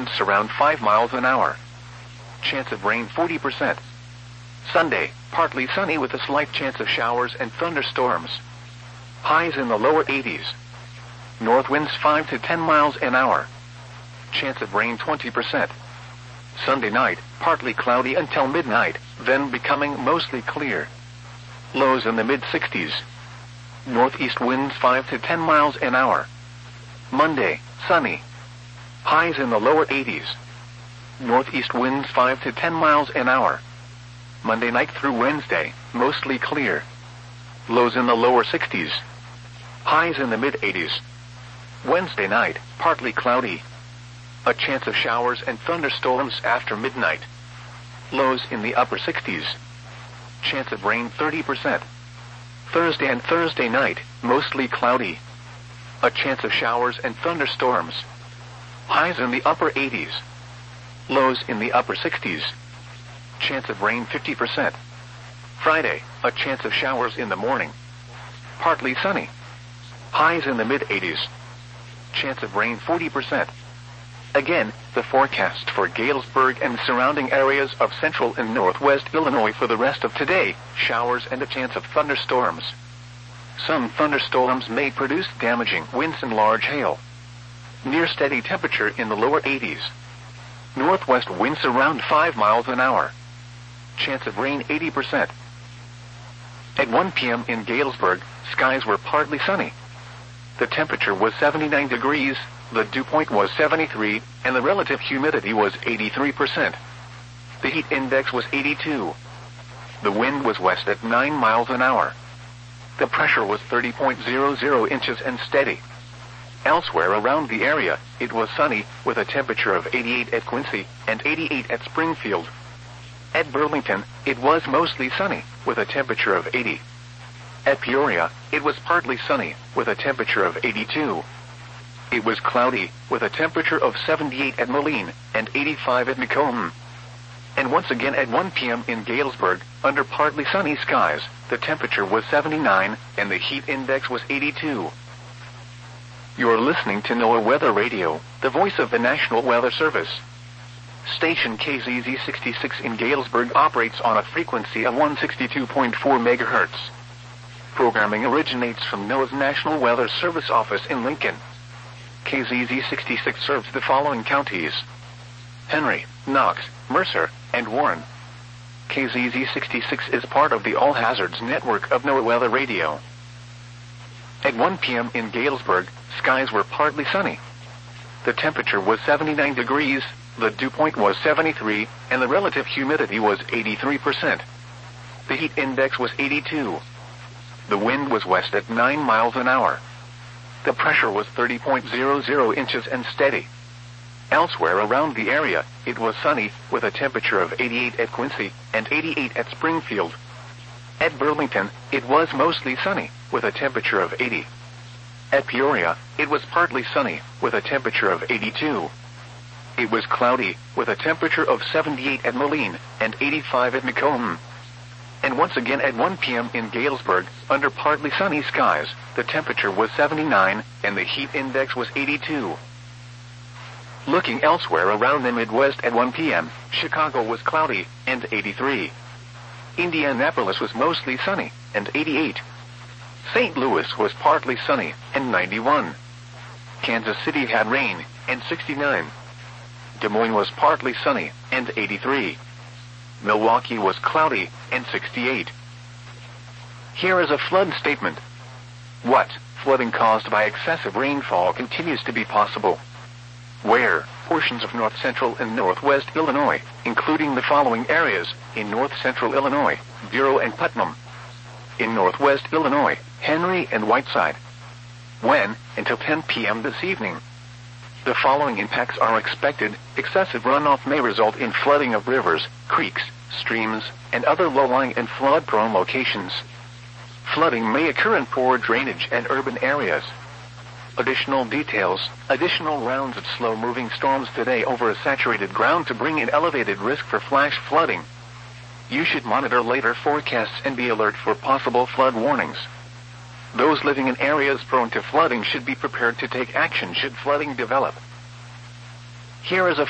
gusts around 5 miles an hour. Chance of rain 40%. Sunday, partly sunny with a slight chance of showers and thunderstorms. Highs in the lower 80s. North winds 5 to 10 miles an hour. Chance of rain 20%. Sunday night, partly cloudy until midnight, then becoming mostly clear. Lows in the mid-60s. Northeast winds 5 to 10 miles an hour. Monday, sunny. Highs in the lower 80s. Northeast winds 5 to 10 miles an hour. Monday night through Wednesday, mostly clear. Lows in the lower 60s. Highs in the mid-80s. Wednesday night, partly cloudy. A chance of showers and thunderstorms after midnight. Lows in the upper 60s. Chance of rain 30%. Thursday and Thursday night, mostly cloudy. A chance of showers and thunderstorms. Highs in the upper 80s. Lows in the upper 60s. Chance of rain 50%. Friday, a chance of showers in the morning. Partly sunny. Highs in the mid-80s. Chance of rain 40%. Again, the forecast for Galesburg and surrounding areas of central and northwest Illinois for the rest of today: showers and a chance of thunderstorms. Some thunderstorms may produce damaging winds and large hail. Near steady temperature in the lower 80s. Northwest winds around 5 miles an hour. Chance of rain 80%. At 1 p.m. in Galesburg, skies were partly sunny. The temperature was 79 degrees, the dew point was 73, and the relative humidity was 83%. The heat index was 82. The wind was west at 9 miles an hour. The pressure was 30.00 inches and steady. Elsewhere around the area, it was sunny, with a temperature of 88 at Quincy and 88 at Springfield. At Burlington, it was mostly sunny, with a temperature of 80. At Peoria, it was partly sunny, with a temperature of 82. It was cloudy, with a temperature of 78 at Moline and 85 at Macomb. And once again at 1 p.m. in Galesburg, under partly sunny skies, the temperature was 79 and the heat index was 82. You're listening to NOAA Weather Radio, the voice of the National Weather Service. Station KZZ 66 in Galesburg operates on a frequency of 162.4 MHz. Programming originates from NOAA's National Weather Service office in Lincoln. KZZ 66 serves the following counties: Henry, Knox, Mercer, and Warren. KZZ 66 is part of the All Hazards network of NOAA Weather Radio. At 1 p.m. in Galesburg, skies were partly sunny. The temperature was 79 degrees, the dew point was 73, and the relative humidity was 83%. The heat index was 82. The wind was west at 9 miles an hour. The pressure was 30.00 inches and steady. Elsewhere around the area, it was sunny, with a temperature of 88 at Quincy and 88 at Springfield. At Burlington, it was mostly sunny, with a temperature of 80. At Peoria, it was partly sunny, with a temperature of 82. It was cloudy, with a temperature of 78 at Moline and 85 at Macomb. And once again at 1 p.m. in Galesburg, under partly sunny skies, the temperature was 79 and the heat index was 82. Looking elsewhere around the Midwest at 1 p.m., Chicago was cloudy and 83. Indianapolis was mostly sunny and 88. St. Louis was partly sunny and 91. Kansas City had rain and 69. Des Moines was partly sunny and 83. Milwaukee was cloudy and 68. Here is a flood statement. What? Flooding caused by excessive rainfall continues to be possible. Where? Portions of north central and northwest Illinois, including the following areas: in north central Illinois, Bureau and Putnam. In northwest Illinois, Henry and Whiteside. When? Until 10 p.m. this evening. The following impacts are expected. Excessive runoff may result in flooding of rivers, creeks, streams, and other low-lying and flood-prone locations. Flooding may occur in poor drainage and urban areas. Additional details: additional rounds of slow-moving storms today over a saturated ground to bring in elevated risk for flash flooding. You should monitor later forecasts and be alert for possible flood warnings. Those living in areas prone to flooding should be prepared to take action should flooding develop. Here is a